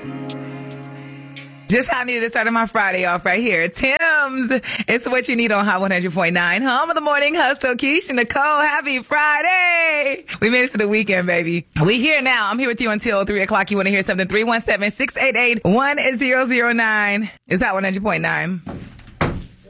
Just how I needed to start my Friday off right here. Tim's, it's what you need on Hot 100.9. Home of the morning hustle. Keish and Nicole, happy Friday. We made it to the weekend, baby. We here now. I'm here with you until 3 o'clock. You want to hear something? 317-688-1009. Is that 100.9?